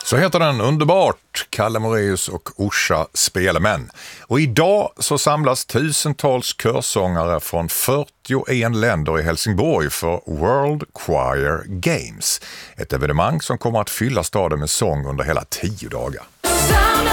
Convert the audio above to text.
Så heter den underbart, Kalle Moraeus och Orsa Spelemän. Och idag så samlas tusentals körsångare från 41 länder i Helsingborg för World Choir Games. Ett evenemang som kommer att fylla staden med sång under hela 10 dagar. Sound